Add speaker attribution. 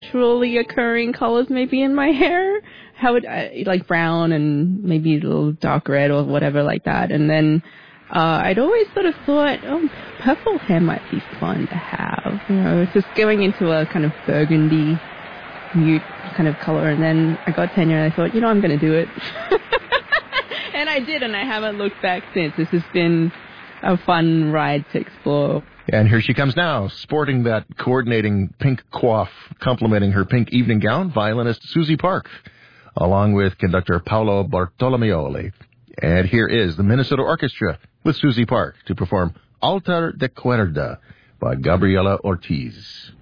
Speaker 1: naturally occurring colors maybe in my hair. How would like brown and maybe a little dark red or whatever like that. And then I'd always sort of thought, purple hair might be fun to have. It's just going into a kind of burgundy, mute kind of color. And then I got tenure and I thought, I'm going to do it. And I did, and I haven't looked back since. This has been a fun ride to explore.
Speaker 2: And here she comes now, sporting that coordinating pink coif, complementing her pink evening gown, violinist Susie Park, along with conductor Paolo Bartolomeoli. And here is the Minnesota Orchestra with Susie Park to perform Altar de Cuerda by Gabriela Ortiz.